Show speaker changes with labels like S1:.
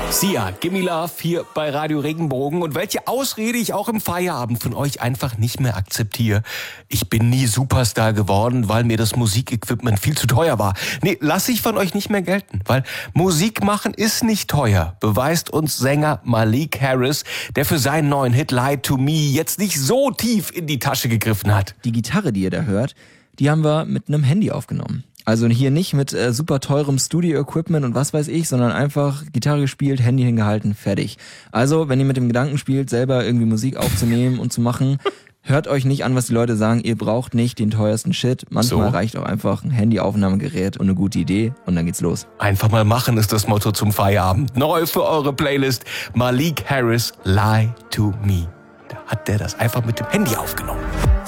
S1: Sia, Gimme Love hier bei Radio Regenbogen. Und welche Ausrede ich auch im Feierabend von euch einfach nicht mehr akzeptiere. Ich bin nie Superstar geworden, weil mir das Musikequipment viel zu teuer war. Nee, lass ich von euch nicht mehr gelten, weil Musik machen ist nicht teuer, beweist uns Sänger Malik Harris, der für seinen neuen Hit Lie to Me jetzt nicht so tief in die Tasche gegriffen hat.
S2: Die Gitarre, die ihr da hört, die haben wir mit einem Handy aufgenommen. Also hier nicht mit super teurem Studio-Equipment und was weiß ich, sondern einfach Gitarre gespielt, Handy hingehalten, fertig. Also, wenn ihr mit dem Gedanken spielt, selber irgendwie Musik aufzunehmen und zu machen, hört euch nicht an, was die Leute sagen. Ihr braucht nicht den teuersten Shit. Manchmal reicht auch einfach ein Handyaufnahmegerät und eine gute Idee und dann geht's los.
S1: Einfach mal machen ist das Motto zum Feierabend. Neu für eure Playlist Malik Harris, Lie to Me. Da hat der das einfach mit dem Handy aufgenommen.